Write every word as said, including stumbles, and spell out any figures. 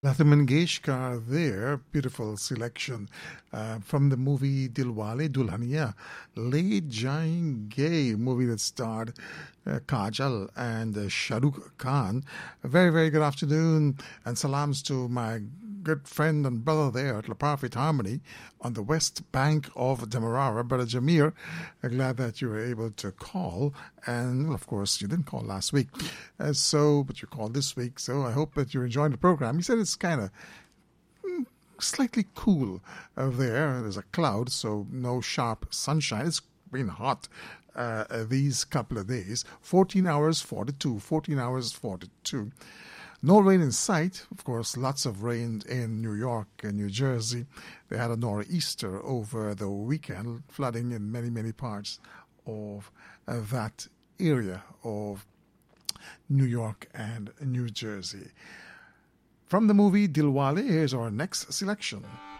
Lata Mangeshkar there, beautiful selection uh, from the movie Dilwale Dulhania, Le Jayenge, movie that starred uh, Kajal and uh, Shah Rukh Khan. A very, very good afternoon and salams to my good friend and brother there at La Parfait Harmony on the west bank of Demerara, Brother Jamir. I'm glad that you were able to call, and well, of course you didn't call last week, uh, so but you called this week. So I hope that you're enjoying the program. He said it's kind of mm, slightly cool uh, there. There's a cloud, so no sharp sunshine. It's been hot uh, these couple of days. fourteen hours forty-two. fourteen hours forty-two. No rain in sight. Of course, lots of rain in New York and New Jersey. They had a nor'easter over the weekend, flooding in many, many parts of uh, that area of New York and New Jersey. From the movie Dilwale, here's our next selection.